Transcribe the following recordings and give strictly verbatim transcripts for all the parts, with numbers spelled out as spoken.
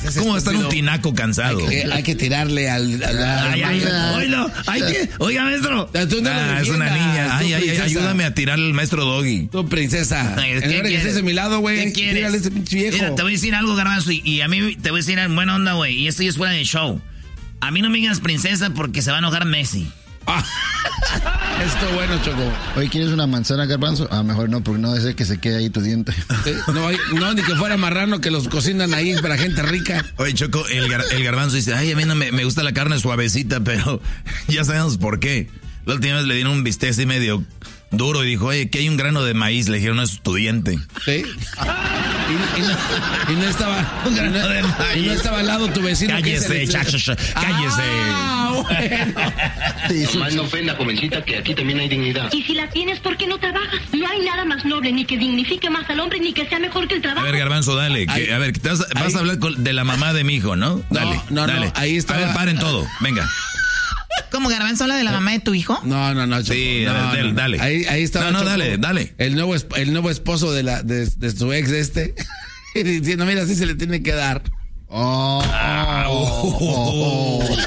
¿Cómo va a estar un tinaco cansado? Hay que, hay que tirarle al... al, al ay, ay, oílo, hay que... Oiga, maestro. Tú no ah, es una niña. Ay, ay, ay, ayúdame a tirar al maestro Doggy. Tú, princesa. Ay, en lugar de que estés a mi lado, güey. ¿Qué quieres? Tírale a ese pinche viejo. Mira, te voy a decir algo, Garbanzo, y, y a mí te voy a decir en buena onda, güey. Y esto ya es fuera de show. A mí no me digas princesa porque se va a enojar Messi. Ah. Esto bueno, Choco. Oye, ¿quieres una manzana, Garbanzo? Ah, mejor no, porque no desea que se quede ahí tu diente. Sí, no, no, ni que fuera marrano que los cocinan ahí para gente rica. Oye, Choco, el, gar, el Garbanzo dice, ay, a mí no me, me gusta la carne suavecita, pero ya sabemos por qué. La última vez le dieron un bistec así medio duro y dijo, oye, que hay un grano de maíz. Le dijeron, no es tu diente. Sí. Y, y, no, y no estaba un grano y no, de maíz. Y no estaba al lado tu vecino. Cállese, chacho, cállese. Ah, bueno. Sí, sí, Nomás sí. No ofenda, jovencita, que aquí también hay dignidad. Y si la tienes, ¿por qué no trabajas? No hay nada más noble, ni que dignifique más al hombre, ni que sea mejor que el trabajo. A ver, Garbanzo, dale. Que, a ver, te vas, vas a hablar con, de la mamá de mi hijo, ¿no? Dale, no, no, dale. No, ahí está. A ver, paren todo, venga. ¿Cómo, Garbanzo, habla de la mamá de tu hijo? No, no, no. Choco, sí, no, a ver, no, dale. Ahí, ahí está. No, no, Choco, dale, dale. El nuevo, el nuevo esposo de, la, de, de su ex este. Y diciendo, mira, así se le tiene que dar. Oh, ah, oh, oh, oh.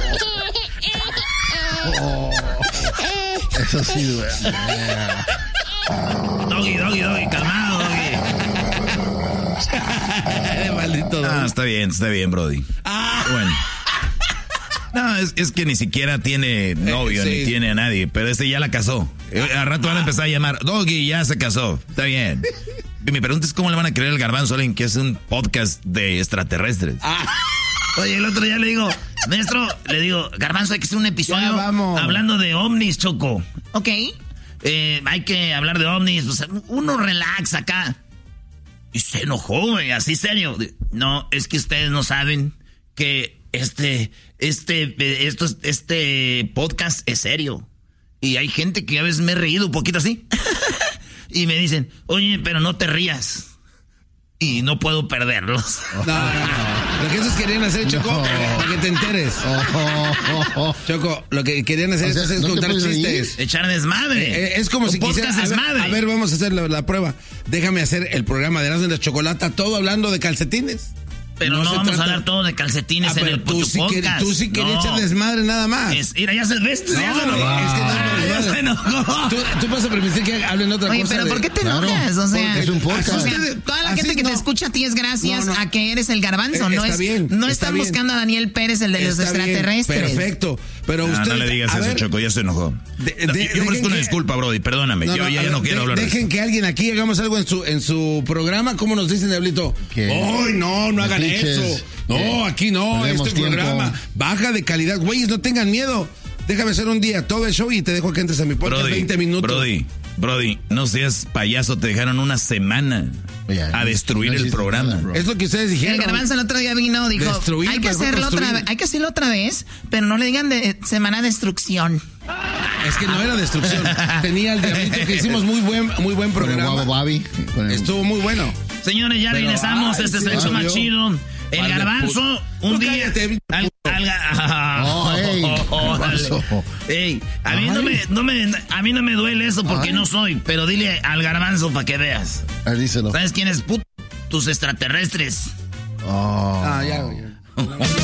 Oh, eso sí duele. Doggy, doggy, doggy, calmado, doggy. Maldito doggy. Ah, está bien, está bien, Brody. Ah. Bueno. No, es, es que ni siquiera tiene novio, eh, sí. Ni tiene a nadie, pero este ya la casó. Al rato van a empezar a llamar, Doggy ya se casó, está bien. Y mi pregunta es, ¿cómo le van a creer al Garbanzo a alguien que es un podcast de extraterrestres? Ah. Oye, el otro día le digo, maestro, le digo, Garbanzo, hay que hacer un episodio hablando de ovnis, Choco. Ok. Eh, hay que hablar de ovnis, o sea, uno relax acá. Y se enojó, güey, así serio. No, es que ustedes no saben que este, este, esto, este podcast es serio. Y hay gente que a veces me he reído un poquito así. Y me dicen, oye, pero no te rías. Y no puedo perderlos. No, no, no. Lo que esos querían hacer, Choco, no. Para que te enteres. Oh, oh, oh, oh. Choco, lo que querían hacer o sea, es ¿no contar chistes. Echar desmadre. Eh, es como un si quisieras. A ver, a ver, vamos a hacer la, la prueba. Déjame hacer el programa de Erasmo y la Chocolata, todo hablando de calcetines. Pero no, no vamos trata... a hablar todo de calcetines ah, en el tú sí podcast. Quer, tú sí querías no. echar desmadre nada más. Es, mira, ya se ves. No, ya se enojó. No, es que no, ya se enojó. ¿Tú, tú vas a permitir que hablen otra Oye, cosa. Oye, pero de... ¿por qué te enojas? O sea, es un podcast. O sea, toda la gente no. que te escucha a ti es gracias no, no. a que eres el Garbanzo. Eh, no es, bien, no están bien. buscando a Daniel Pérez, el de los está extraterrestres. Bien, perfecto. Pero no, usted. No le digas eso, ver, Choco, ya se enojó. De, de, no, yo ofrezco una disculpa, Brody, perdóname. Yo ya no quiero hablar de eso. Dejen que alguien aquí hagamos algo en su en su programa. ¿Cómo nos dicen, Diablito? ¡Ay, no, no hagan eso! No, aquí no, este es programa. Baja de calidad. Güeyes, no tengan miedo. Déjame hacer un día todo el show y te dejo que entres a mi podcast Brody, veinte minutos. Brody, Brody, no seas payaso. Te dejaron una semana a destruir no, no el programa. Nada, es lo que ustedes dijeron. El Garbanzo el otro día vino, dijo, Destruir, hay que hacerlo otra vez, hay que hacerlo otra vez, pero no le digan de semana de destrucción. Es que no era destrucción. Tenía el Diablito que hicimos muy buen, muy buen programa. Con el Babi, con el... Estuvo muy bueno. Señores, ya pero, regresamos. Ay, este sí, es el hecho más chido. El vale, Garbanzo, un día. Cállate, al, al, ah, oh, hey, oh, oh, oh, hey, a mí no me, no me, a mí no me duele eso porque Ay. no soy, pero dile al Garbanzo para que veas. Ver, díselo. ¿Sabes quién es puto? Tus extraterrestres. Oh. Ah, ya, ya.